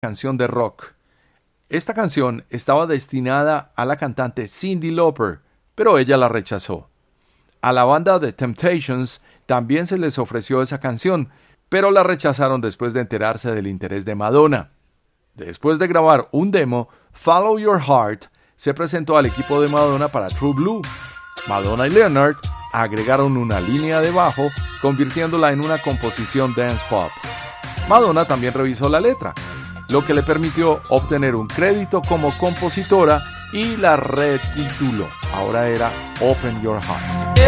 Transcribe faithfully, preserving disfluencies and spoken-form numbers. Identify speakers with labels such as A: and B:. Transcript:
A: canción de rock. Esta canción estaba destinada a la cantante Cyndi Lauper, pero ella la rechazó. A la banda The Temptations también se les ofreció esa canción, pero la rechazaron después de enterarse del interés de Madonna. Después de grabar un demo, Follow Your Heart se presentó al equipo de Madonna para True Blue. Madonna y Leonard agregaron una línea de bajo, convirtiéndola en una composición dance pop. Madonna también revisó la letra, lo que le permitió obtener un crédito como compositora y la retituló. Ahora era Open Your Heart.